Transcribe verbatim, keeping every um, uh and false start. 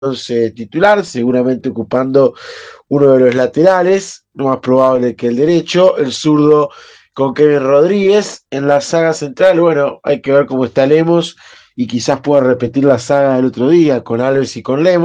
once titular, seguramente ocupando uno de los laterales, lo más probable que el derecho, el zurdo con Kevin Rodríguez. En la saga central, bueno, hay que ver cómo está Lemos y quizás pueda repetir la saga del otro día con Alves y con Lemos.